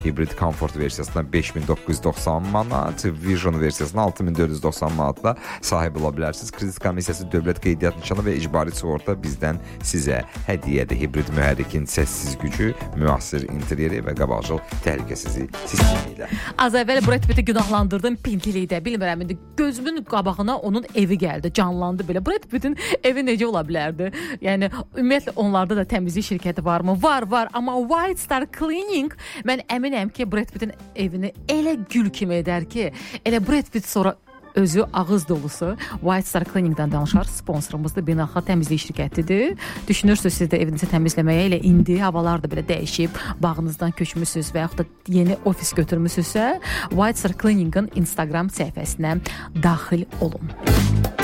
Hybrid Comfort versiyasından 5.990 manat, Vision versiyasından 6.490 manatla sahib ola bilərsiniz. Kredit Komissiyası Dövlət Qeydiyyat Nişanı və icbari sığorta bizdən sizə hədiyyədir. Hibrid mühərrikin səssiz gücü, müasir interyeri və qabaqcıl təhlükəsizlik sistemi ilə. Az əvvəl Brad Pitt'i günahlandırdım pintilikdə. Bilmirəm, indi gözümün qabağına onun evi gəldi, canlandı belə. Brad Pitt'in evi necə ola bilərdi? Yəni, ümumiyyətlə onlarda da təmizlik şirkəti varmı? Var. Amma White Star Cleaning, mən əminəm ki, Brad Pitt'in evini elə gül kimi edər ki, elə Brad Pitt sonra özü ağız dolusu White Star Cleaning'dən danışar. Sponsorumuzda beynəlxalq təmizlik şirkətidir. Düşünürsünüz siz də evinizi təmizləməyə, elə indi havalar da belə dəyişib, bağınızdan köçmüsünüz və yaxud da yeni ofis götürmüsünüzsə, White Star Cleaning'in Instagram səhifəsinə daxil olun.